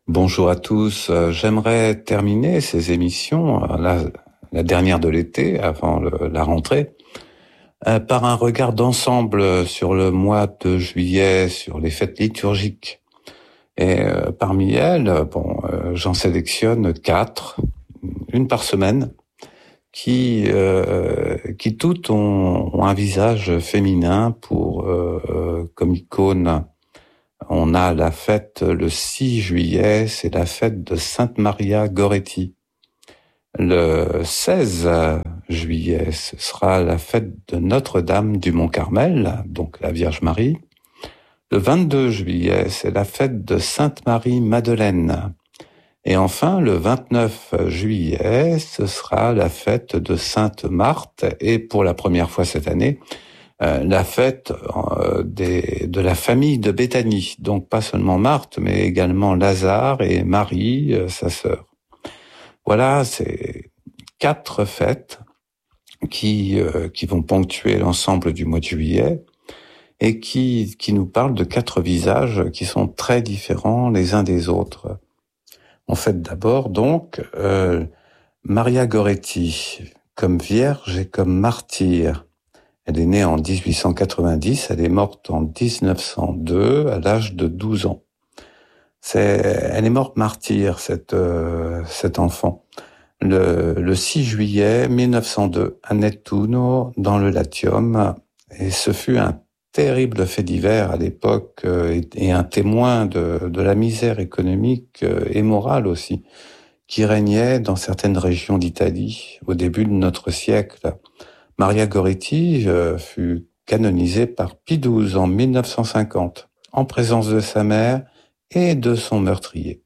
Bonjour à tous. J'aimerais terminer ces émissions, la dernière de l'été, avant la rentrée, par un regard d'ensemble sur le mois de juillet, sur les fêtes liturgiques. Et parmi elles, j'en sélectionne 4, une par semaine, qui toutes ont un visage féminin comme icône. On a la fête le 6 juillet, c'est la fête de Sainte Maria Goretti. Le 16 juillet, ce sera la fête de Notre-Dame du Mont-Carmel, donc la Vierge Marie. Le 22 juillet, c'est la fête de Sainte Marie-Madeleine. Et enfin, le 29 juillet, ce sera la fête de Sainte Marthe. Et pour la première fois cette année, la fête de la famille de Béthanie. Donc pas seulement Marthe, mais également Lazare et Marie, sa sœur. Voilà, c'est 4 fêtes qui vont ponctuer l'ensemble du mois de juillet et qui nous parlent de 4 visages qui sont très différents les uns des autres. On fête d'abord donc Maria Goretti comme vierge et comme martyre. Elle est née en 1890, elle est morte en 1902 à l'âge de 12 ans. Elle est morte martyre, cet enfant. Le 6 juillet 1902, à Nettuno, dans le Latium, et ce fut un terrible fait divers à l'époque et un témoin de la misère économique et morale aussi, qui régnait dans certaines régions d'Italie au début de notre siècle. Maria Goretti fut canonisée par Pie XII en 1950, en présence de sa mère et de son meurtrier.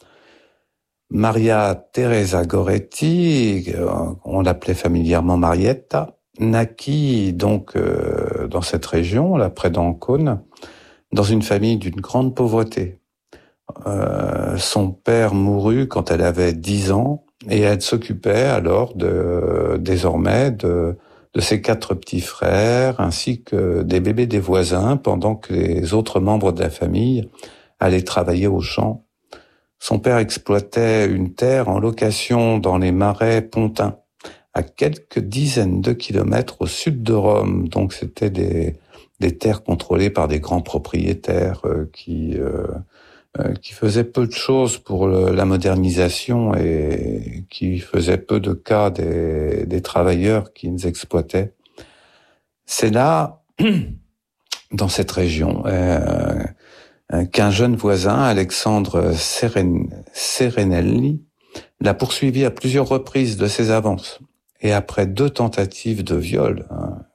Maria Teresa Goretti, on l'appelait familièrement Marietta, naquit donc dans cette région, là près d'Ancône, dans une famille d'une grande pauvreté. Son père mourut quand elle avait 10 ans et elle s'occupait alors désormais de ses 4 petits frères ainsi que des bébés des voisins pendant que les autres membres de la famille allaient travailler au champ. Son père exploitait une terre en location dans les marais pontins, à quelques dizaines de kilomètres au sud de Rome. Donc c'était des terres contrôlées par des grands propriétaires qui faisaient peu de choses pour la modernisation et qui faisaient peu de cas des travailleurs qu'ils exploitaient. C'est là, dans cette région, qu'un jeune voisin, Alexandre Serenelli, l'a poursuivi à plusieurs reprises de ses avances. Et après 2 tentatives de viol,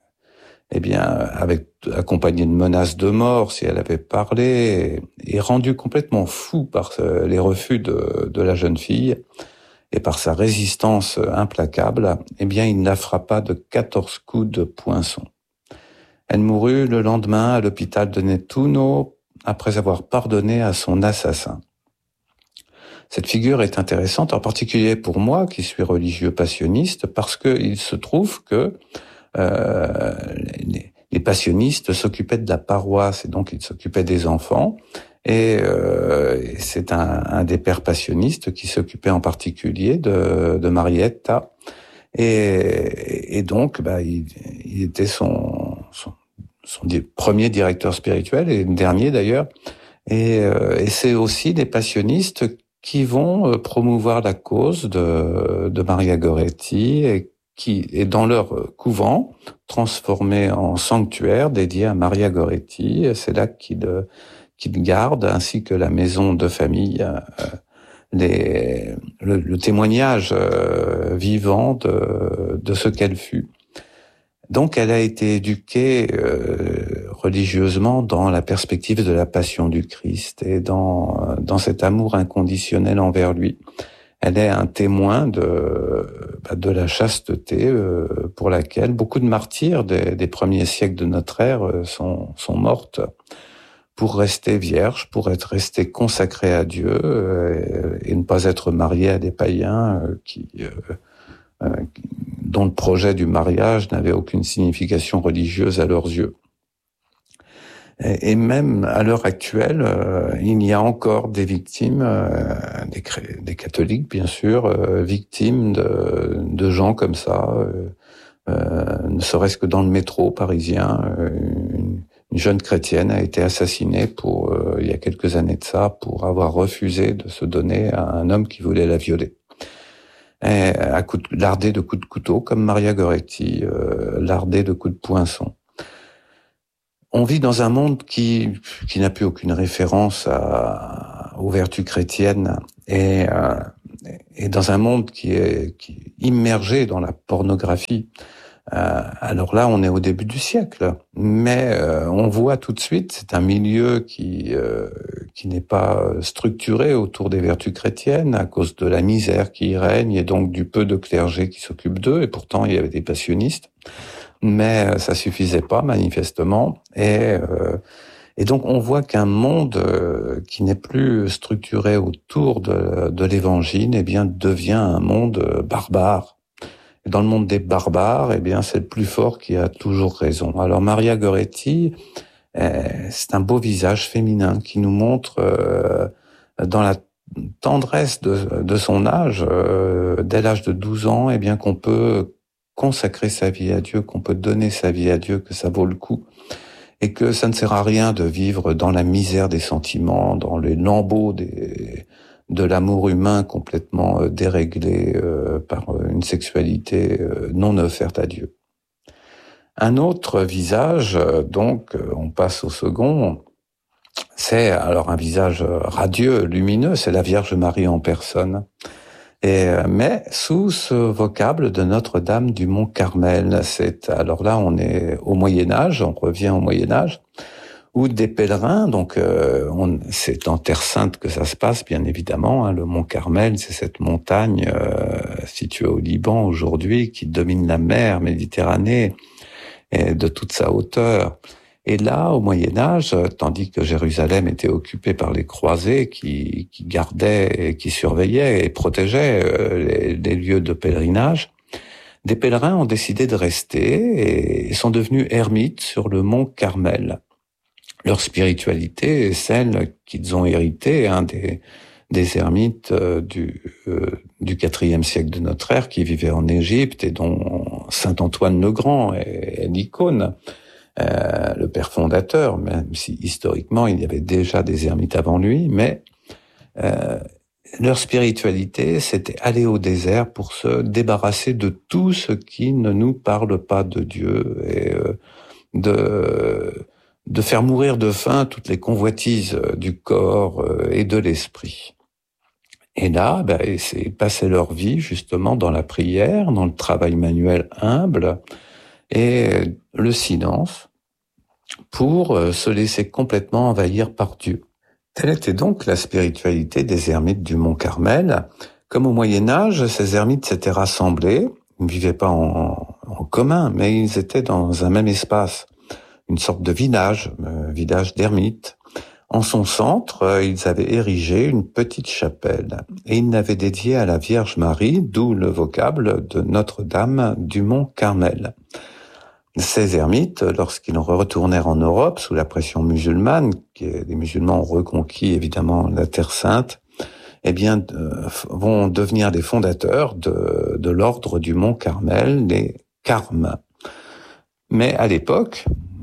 accompagné de menaces de mort si elle avait parlé, et rendu complètement fou par les refus de la jeune fille et par sa résistance implacable, il la frappa de 14 coups de poinçon. Elle mourut le lendemain à l'hôpital de Nettuno après avoir pardonné à son assassin. Cette figure est intéressante, en particulier pour moi, qui suis religieux passionniste, parce que il se trouve que les passionnistes s'occupaient de la paroisse, et donc ils s'occupaient des enfants. Et c'est un des pères passionnistes qui s'occupait en particulier de Marietta. Et donc, il était son premier directeur spirituel et le dernier d'ailleurs. Et c'est aussi des passionnistes qui vont promouvoir la cause de Maria Goretti et qui est dans leur couvent transformé en sanctuaire dédié à Maria Goretti. C'est là qu'ils gardent, ainsi que la maison de famille, le témoignage vivant de ce qu'elle fut. Donc elle a été éduquée religieusement dans la perspective de la passion du Christ et dans cet amour inconditionnel envers lui. Elle est un témoin de la chasteté pour laquelle beaucoup de martyrs des premiers siècles de notre ère sont mortes pour rester vierges, pour être restées consacrées à Dieu et ne pas être mariées à des païens dont le projet du mariage n'avait aucune signification religieuse à leurs yeux. Et même à l'heure actuelle, il y a encore des victimes, des catholiques bien sûr, victimes de gens comme ça, ne serait-ce que dans le métro parisien. Une jeune chrétienne a été assassinée il y a quelques années de ça, pour avoir refusé de se donner à un homme qui voulait la violer. Et lardée de coups de couteau, comme Maria Goretti, lardée de coups de poinçon. On vit dans un monde qui n'a plus aucune référence aux vertus chrétiennes, et dans un monde qui est immergé dans la pornographie. Alors là, on est au début du siècle, mais on voit tout de suite, c'est un milieu qui n'est pas structuré autour des vertus chrétiennes à cause de la misère qui y règne et donc du peu de clergé qui s'occupe d'eux. Et pourtant, il y avait des passionnistes, mais ça suffisait pas manifestement. Et donc on voit qu'un monde qui n'est plus structuré autour de l'Évangile, eh bien devient un monde barbare. Et dans le monde des barbares, eh bien c'est le plus fort qui a toujours raison. Alors Maria Goretti, c'est un beau visage féminin qui nous montre dans la tendresse de son âge, dès l'âge de 12 ans, eh bien qu'on peut consacrer sa vie à Dieu, qu'on peut donner sa vie à Dieu, que ça vaut le coup, et que ça ne sert à rien de vivre dans la misère des sentiments, dans les lambeaux de l'amour humain complètement déréglé par une sexualité non offerte à Dieu. Un autre visage, donc, on passe au second, c'est alors un visage radieux, lumineux, c'est la Vierge Marie en personne. Mais sous ce vocable de Notre-Dame du Mont Carmel, alors là on est au Moyen-Âge, on revient au Moyen-Âge, où des pèlerins, donc c'est en Terre Sainte que ça se passe, bien évidemment, hein, le Mont Carmel, c'est cette montagne située au Liban aujourd'hui qui domine la mer Méditerranée et de toute sa hauteur. Et là, au Moyen-Âge, tandis que Jérusalem était occupée par les croisés qui gardaient et qui surveillaient et protégeaient les lieux de pèlerinage, des pèlerins ont décidé de rester et sont devenus ermites sur le Mont Carmel. Leur spiritualité est celle qu'ils ont héritée des ermites du IVe siècle de notre ère qui vivaient en Égypte et dont saint Antoine le Grand est l'icône. Le père fondateur, même si historiquement il y avait déjà des ermites avant lui, mais leur spiritualité, c'était aller au désert pour se débarrasser de tout ce qui ne nous parle pas de Dieu et de faire mourir de faim toutes les convoitises du corps et de l'esprit. Et là, c'est passer leur vie justement dans la prière, dans le travail manuel humble et le silence, pour se laisser complètement envahir par Dieu. Telle était donc la spiritualité des ermites du Mont Carmel. Comme au Moyen-Âge, ces ermites s'étaient rassemblés, ils ne vivaient pas en commun, mais ils étaient dans un même espace, une sorte de village d'ermites. En son centre, ils avaient érigé une petite chapelle, et ils l'avaient dédiée à la Vierge Marie, d'où le vocable de Notre-Dame du Mont Carmel. Ces ermites, lorsqu'ils retournèrent en Europe sous la pression musulmane, les musulmans ont reconquis évidemment la Terre Sainte, eh bien, vont devenir les fondateurs de l'ordre du Mont Carmel, les Carmes. Mais à l'époque,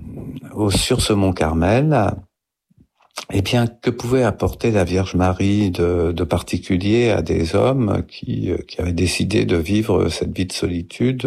sur ce Mont Carmel, eh bien, que pouvait apporter la Vierge Marie de particulier à des hommes qui avaient décidé de vivre cette vie de solitude,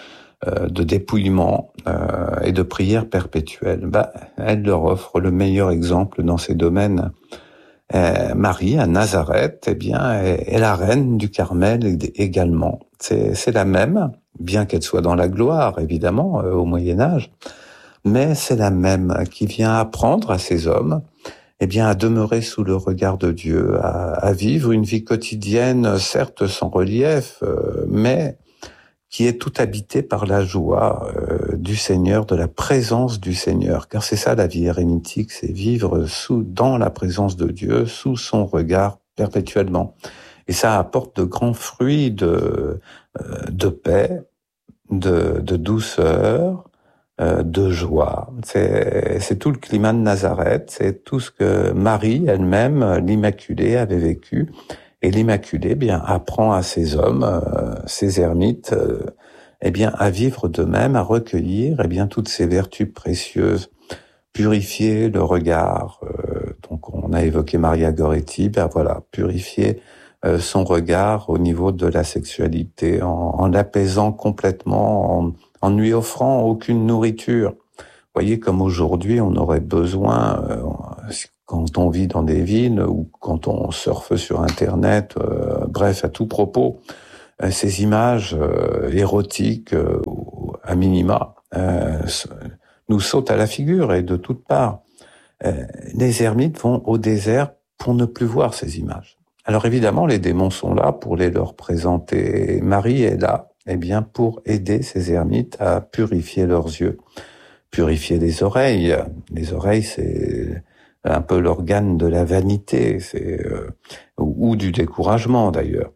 de dépouillement et de prière perpétuelle? Elle leur offre le meilleur exemple dans ces domaines. Marie, à Nazareth, eh bien, est la reine du Carmel également. C'est la même, bien qu'elle soit dans la gloire, évidemment, au Moyen-Âge, mais c'est la même qui vient apprendre à ces hommes, eh bien, à demeurer sous le regard de Dieu, à vivre une vie quotidienne, certes sans relief, mais qui est tout habité par la joie du Seigneur, de la présence du Seigneur. Car c'est ça la vie érémitique, c'est vivre dans la présence de Dieu, sous son regard perpétuellement. Et ça apporte de grands fruits de paix, de douceur, de joie. C'est tout le climat de Nazareth, c'est tout ce que Marie elle-même, l'Immaculée, avait vécu. Et l'Immaculée, bien, apprend à ces hommes, ces ermites, bien, à vivre d'eux-mêmes, à recueillir, toutes ces vertus précieuses, purifier le regard. Donc, on a évoqué Maria Goretti, voilà, purifier son regard au niveau de la sexualité, en l'apaisant complètement, en ne lui offrant aucune nourriture. Vous voyez, comme aujourd'hui, on aurait besoin, quand on vit dans des villes ou quand on surfe sur Internet, bref, à tout propos, ces images érotiques, à minima, nous sautent à la figure et de toutes parts. Les ermites vont au désert pour ne plus voir ces images. Alors évidemment, les démons sont là pour les leur présenter. Marie est là, pour aider ces ermites à purifier leurs yeux, purifier les oreilles. Les oreilles, c'est un peu l'organe de la vanité, ou du découragement d'ailleurs.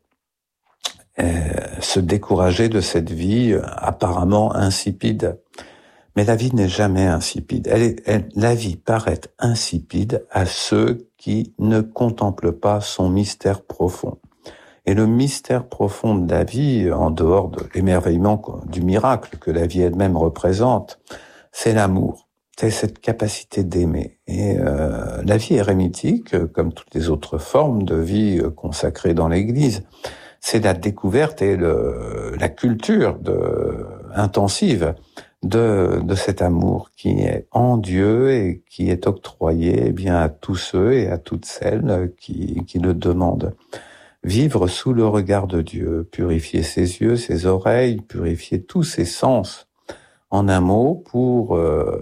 Se décourager de cette vie apparemment insipide. Mais la vie n'est jamais insipide. La vie paraît insipide à ceux qui ne contemplent pas son mystère profond. Et le mystère profond de la vie, en dehors de l'émerveillement du miracle que la vie elle-même représente, c'est l'amour. C'est cette capacité d'aimer. Et la vie érémitique, comme toutes les autres formes de vie consacrées dans l'Église, c'est la découverte et la culture intensive de cet amour qui est en Dieu et qui est octroyé à tous ceux et à toutes celles qui le demandent. Vivre sous le regard de Dieu, purifier ses yeux, ses oreilles, purifier tous ses sens. En un mot, pour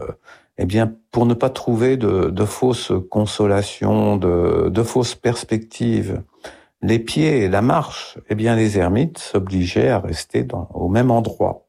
ne pas trouver de fausses consolations, de fausses perspectives. Les pieds et la marche, les ermites s'obligeaient à rester au même endroit.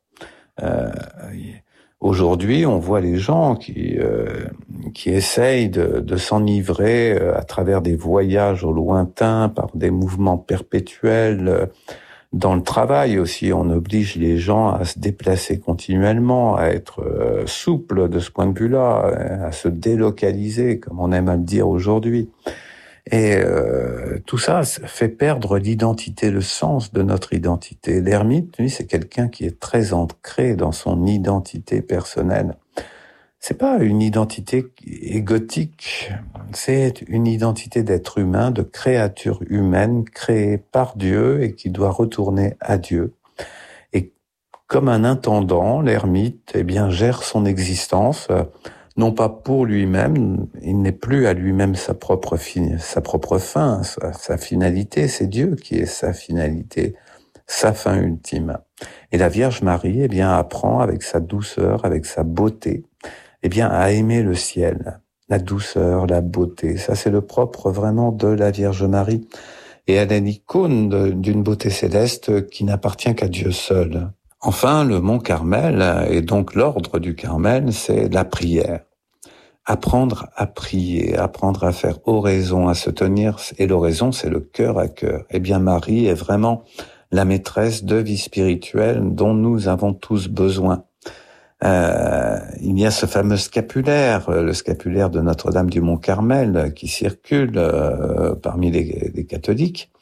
Aujourd'hui, on voit les gens qui essayent de s'enivrer à travers des voyages au lointain, par des mouvements perpétuels. Dans le travail aussi, on oblige les gens à se déplacer continuellement, à être souples de ce point de vue-là, à se délocaliser, comme on aime à le dire aujourd'hui. Et tout ça fait perdre l'identité, le sens de notre identité. L'ermite, lui, c'est quelqu'un qui est très ancré dans son identité personnelle. C'est pas une identité égotique, c'est une identité d'être humain, de créature humaine créée par Dieu et qui doit retourner à Dieu. Et comme un intendant, l'ermite, gère son existence, non pas pour lui-même, il n'est plus à lui-même sa propre fin, sa finalité, c'est Dieu qui est sa finalité, sa fin ultime. Et la Vierge Marie, apprend avec sa douceur, avec sa beauté, à aimer le ciel, la douceur, la beauté. Ça, c'est le propre vraiment de la Vierge Marie. Et elle est l'icône d'une beauté céleste qui n'appartient qu'à Dieu seul. Enfin, le mont Carmel, et donc l'ordre du Carmel, c'est la prière. Apprendre à prier, apprendre à faire oraison, à se tenir, et l'oraison, c'est le cœur à cœur. Marie est vraiment la maîtresse de vie spirituelle dont nous avons tous besoin. Il y a ce fameux scapulaire, le scapulaire de Notre-Dame du Mont Carmel, qui circule parmi les catholiques.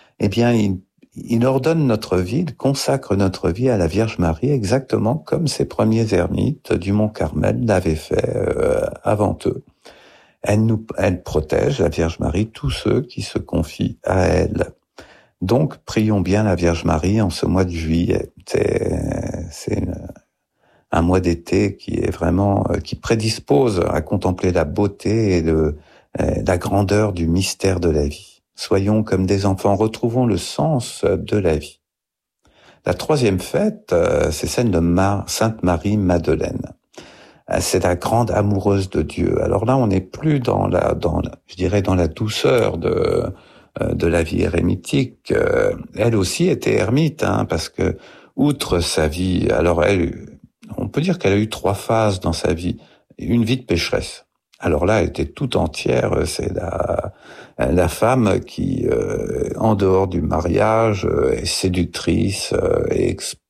Il ordonne notre vie, il consacre notre vie à la Vierge Marie, exactement comme ces premiers ermites du Mont Carmel l'avaient fait avant eux. Elle protège, la Vierge Marie, tous ceux qui se confient à elle. Donc, prions bien la Vierge Marie en ce mois de juillet. C'est un mois d'été qui est vraiment, qui prédispose à contempler la beauté et la grandeur du mystère de la vie. Soyons comme des enfants, retrouvons le sens de la vie. La troisième fête, c'est celle de Sainte Marie Madeleine. C'est la grande amoureuse de Dieu. Alors là, on n'est plus dans la douceur de la vie érémitique. Elle aussi était ermite, parce que outre sa vie, alors on peut dire qu'elle a eu 3 phases dans sa vie. Une vie de pécheresse. Alors là, elle était tout entière. C'est la femme qui, en dehors du mariage, est séductrice,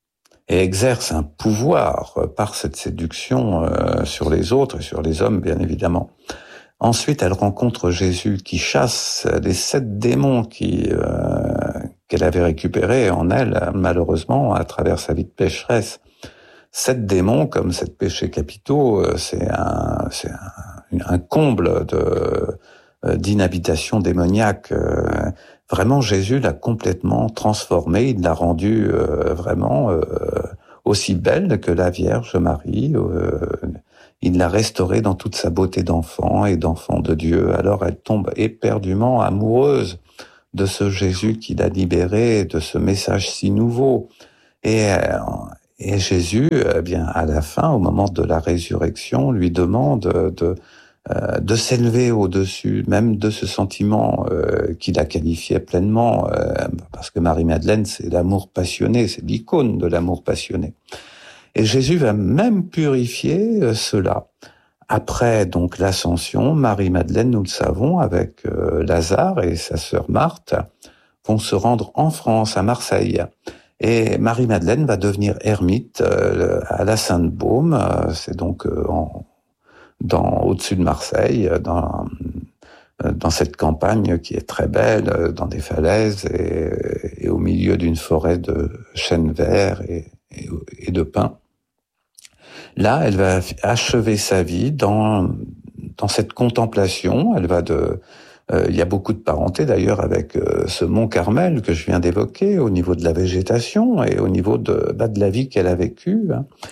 et exerce un pouvoir par cette séduction sur les autres et sur les hommes, bien évidemment. Ensuite, elle rencontre Jésus qui chasse les 7 démons qu'elle avait récupérés en elle, malheureusement, à travers sa vie de pécheresse. 7 démons, comme 7 péchés capitaux, c'est un comble d'inhabitation démoniaque. Vraiment, Jésus l'a complètement transformée, il l'a rendue vraiment aussi belle que la Vierge Marie. Il l'a restaurée dans toute sa beauté d'enfant et d'enfant de Dieu. Alors elle tombe éperdument amoureuse de ce Jésus qui l'a libérée, de ce message si nouveau. Et Jésus, eh bien, à la fin, au moment de la résurrection, lui demande de s'élever au-dessus, même de ce sentiment qu'il a qualifié pleinement, parce que Marie-Madeleine, c'est l'amour passionné, c'est l'icône de l'amour passionné. Et Jésus va même purifier cela. Après donc l'ascension, Marie-Madeleine, nous le savons, avec Lazare et sa sœur Marthe, vont se rendre en France, à Marseille. Et Marie-Madeleine va devenir ermite à la Sainte-Baume, c'est donc au-dessus de Marseille, dans cette campagne qui est très belle, dans des falaises et au milieu d'une forêt de chênes verts et de pins. Là, elle va achever sa vie dans cette contemplation. Elle va il y a beaucoup de parenté d'ailleurs avec ce mont Carmel que je viens d'évoquer au niveau de la végétation et au niveau de la vie qu'elle a vécue.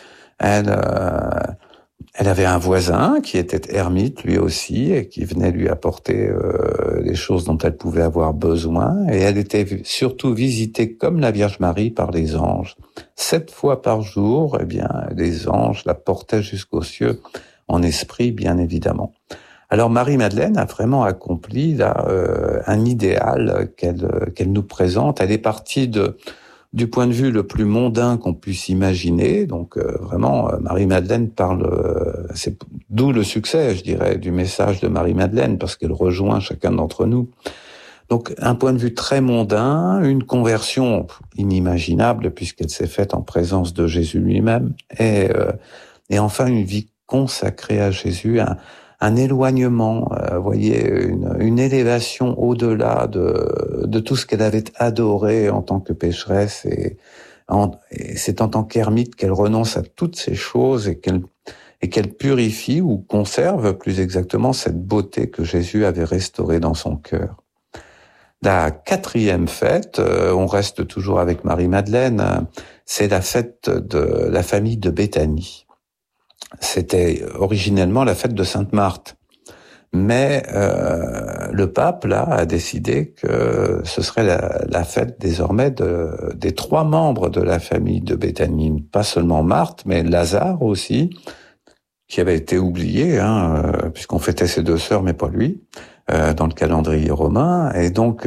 Elle avait un voisin qui était ermite lui aussi et qui venait lui apporter les choses dont elle pouvait avoir besoin. Et elle était surtout visitée comme la Vierge Marie par les anges. 7 fois par jour, eh bien, les anges la portaient jusqu'aux cieux en esprit, bien évidemment. Alors Marie-Madeleine a vraiment accompli là un idéal qu'elle nous présente. Elle est partie du point de vue le plus mondain qu'on puisse imaginer. Donc vraiment, Marie-Madeleine parle, c'est d'où le succès, je dirais, du message de Marie-Madeleine, parce qu'elle rejoint chacun d'entre nous. Donc un point de vue très mondain, une conversion inimaginable puisqu'elle s'est faite en présence de Jésus lui-même, et enfin une vie consacrée à Jésus, un éloignement, voyez, une élévation au-delà de tout ce qu'elle avait adoré en tant que pécheresse, et c'est en tant qu'ermite qu'elle renonce à toutes ces choses et qu'elle purifie ou conserve plus exactement cette beauté que Jésus avait restaurée dans son cœur. La 4e fête, on reste toujours avec Marie-Madeleine, c'est la fête de la famille de Béthanie. C'était originellement la fête de Sainte Marthe. Mais le pape, là, a décidé que ce serait la fête désormais des 3 membres de la famille de Béthanie. Pas seulement Marthe, mais Lazare aussi, qui avait été oublié, puisqu'on fêtait ses 2 sœurs, mais pas lui, dans le calendrier romain. Et donc,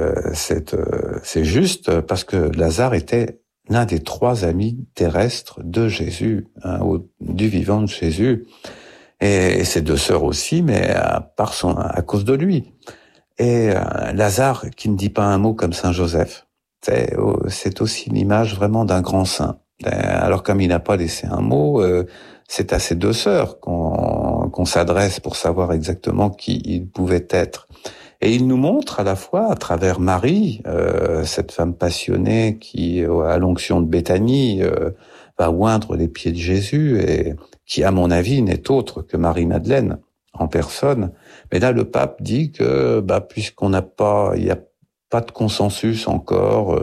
c'est juste parce que Lazare était l'un des 3 amis terrestres de Jésus, du vivant de Jésus, et ses 2 sœurs aussi, mais à cause de lui. Et Lazare, qui ne dit pas un mot comme Saint Joseph, c'est aussi l'image vraiment d'un grand saint. Alors comme il n'a pas laissé un mot, c'est à ses 2 sœurs qu'on s'adresse pour savoir exactement qui il pouvait être. Et il nous montre à la fois, à travers Marie, cette femme passionnée qui, à l'onction de Béthanie, va oindre les pieds de Jésus et qui, à mon avis, n'est autre que Marie-Madeleine en personne. Mais là, le pape dit que, puisqu'il n'y a pas de consensus encore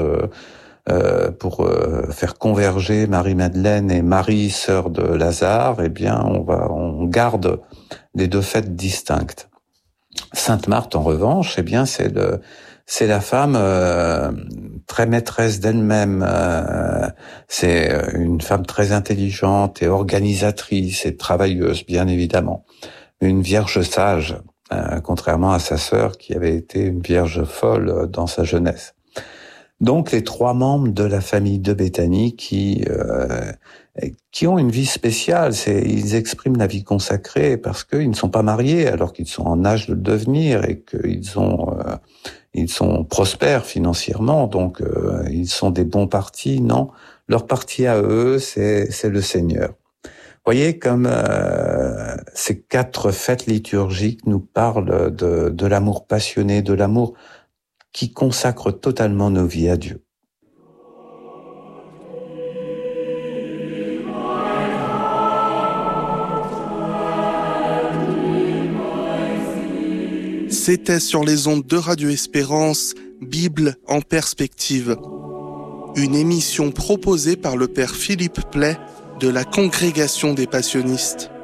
pour faire converger Marie-Madeleine et Marie, sœur de Lazare, eh bien, on garde les 2 fêtes distinctes. Sainte Marthe, en revanche, eh bien, c'est la femme très maîtresse d'elle-même. C'est une femme très intelligente et organisatrice et travailleuse, bien évidemment. Une vierge sage, contrairement à sa sœur qui avait été une vierge folle dans sa jeunesse. Donc les 3 membres de la famille de Béthanie qui ont une vie spéciale, ils expriment la vie consacrée parce qu'ils ne sont pas mariés alors qu'ils sont en âge de le devenir et qu'ils sont prospères financièrement, donc ils sont des bons partis. Non, leur partie à eux, c'est le Seigneur. Vous voyez comme ces 4 fêtes liturgiques nous parlent de l'amour passionné, de l'amour qui consacre totalement nos vies à Dieu. C'était sur les ondes de Radio Espérance, Bible en perspective. Une émission proposée par le père Philippe Play de la Congrégation des Passionnistes.